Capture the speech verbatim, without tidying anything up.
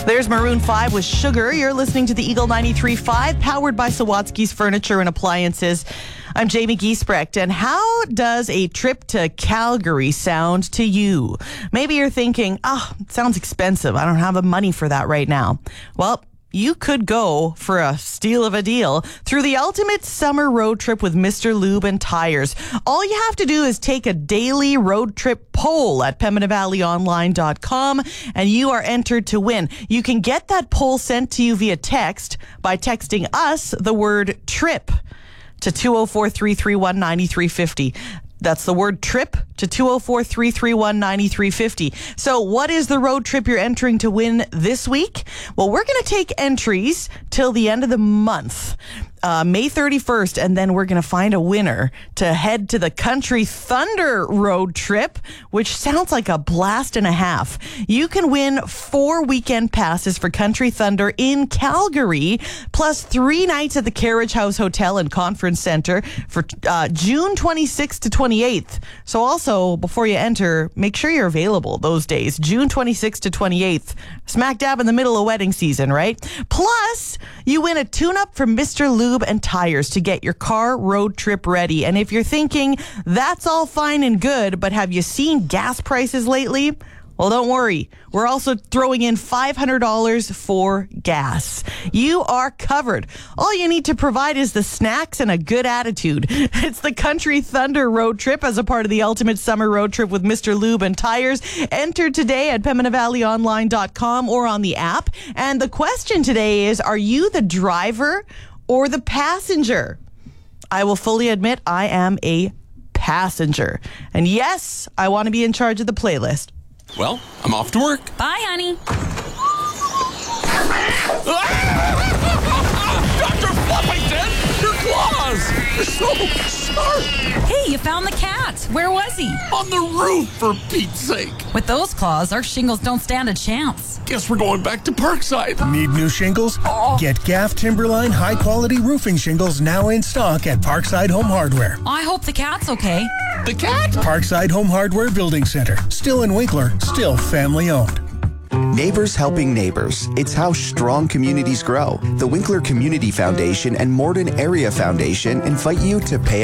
There's Maroon five with Sugar. You're listening to the Eagle ninety-three point five, powered by Sawatsky's Furniture and Appliances. I'm Jamie Giesbrecht, and how does a trip to Calgary sound to you? Maybe you're thinking, oh, it sounds expensive. I don't have the money for that right now. Well, you could go for a steal of a deal through the ultimate summer road trip with Mister Lube and Tires. All you have to do is take a daily road trip poll at pembina valley online dot com, and you are entered to win. You can get that poll sent to you via text by texting us the word TRIP to two oh four, three three one, nine three five oh. That's the word TRIP to two oh four, three three one, nine three five oh. So what is the road trip you're entering to win this week? Well, we're going to take entries till the end of the month, uh, May thirty-first, and then we're going to find a winner to head to the Country Thunder road trip, which sounds like a blast and a half. You can win four weekend passes for Country Thunder in Calgary, plus three nights at the Carriage House Hotel and Conference Center for uh, June twenty-sixth to twenty-eighth. So also, before you enter, make sure you're available those days, June twenty-sixth to twenty-eighth, smack dab in the middle of wedding season, right? Plus, you win a tune-up from Mister Lube and Tires to get your car road trip ready. And if you're thinking, that's all fine and good, but have you seen gas prices lately? Well, don't worry. We're also throwing in five hundred dollars for gas. You are covered. All you need to provide is the snacks and a good attitude. It's the Country Thunder road trip as a part of the ultimate summer road trip with Mister Lube and Tires. Enter today at pembina valley online dot com or on the app. And the question today is, are you the driver or the passenger? I will fully admit I am a passenger. And yes, I want to be in charge of the playlist. Well, I'm off to work. Bye, honey. Doctor Fluffington! Your claws! They're so sharp! Hey, you found the cat. Where was he? On the roof, for Pete's sake. With those claws, our shingles don't stand a chance. Guess we're going back to Parkside. Need new shingles? Oh. Get Gaff Timberline high-quality roofing shingles now in stock at Parkside Home Hardware. I hope the cat's okay. The cat? Parkside Home Hardware Building Center. Still in Winkler, still family-owned. Neighbors helping neighbors. It's how strong communities grow. The Winkler Community Foundation and Morden Area Foundation invite you to pay